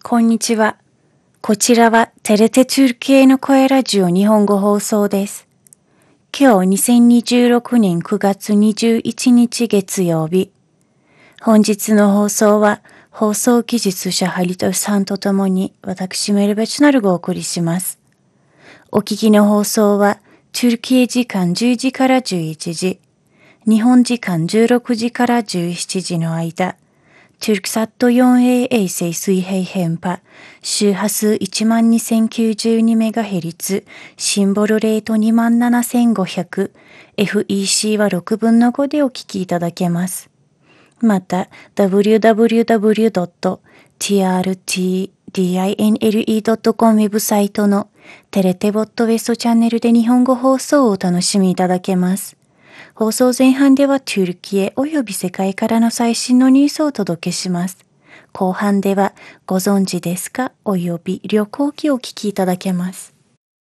こんにちは。こちらはテレテトゥルキエの声ラジオ日本語放送です。今日2026年9月21日月曜日。本日の放送は放送技術者ハリトさんとともに私メルベチナルがお送りします。お聞きの放送はトゥルキエ時間10時から11時、日本時間16時から17時の間、TürkSat 4A 衛星水平変波、周波数 12092MHz、シンボルレート 27500、FEC は6分の5でお聞きいただけます。また、www.trtdinle.com ウェブサイトのテレテボットウェストチャンネルで日本語放送をお楽しみいただけます。放送前半ではトゥルキエおよび世界からの最新のニュースをお届けします。後半ではご存知ですかおよび旅行記をお聞きいただけます。